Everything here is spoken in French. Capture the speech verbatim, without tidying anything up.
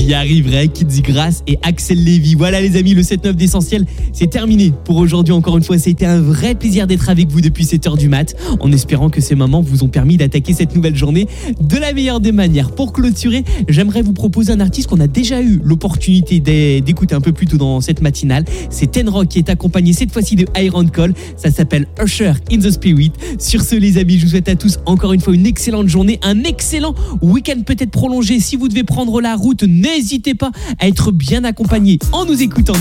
y arriverai, Kids Grass et Axel Lévy. Voilà les amis, le sept neuf d'Essentiel, c'est terminé pour aujourd'hui. Encore une fois, ça a été un vrai plaisir d'être avec vous depuis sept heures du mat, en espérant que ces moments vous ont permis d'attaquer cette nouvelle journée de la meilleure des manières. Pour clôturer, j'aimerais vous proposer un artiste qu'on a déjà eu l'opportunité d'écouter un peu plus tôt dans cette matinale. C'est Ten Rock qui est accompagné cette fois-ci de Iron Cole. Ça s'appelle Usher in the Spirit. Sur ce les amis, je vous souhaite à tous encore une fois une excellente journée, un excellent week-end peut-être prolongé. Si vous devez prendre la route, n'hésitez pas à être bien accompagné en nous écoutant.